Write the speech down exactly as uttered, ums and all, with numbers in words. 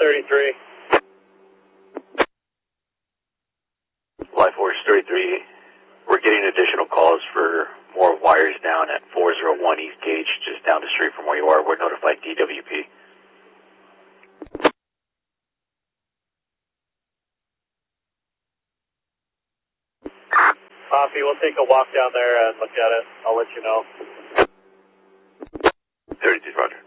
thirty-three. Life Force thirty-three, we're getting additional calls for more wires down at four oh one East Gage, just down the street from where you are. We're notified D W P. Copy, we'll take a walk down there and look at it. I'll let you know. thirty-two, Roger.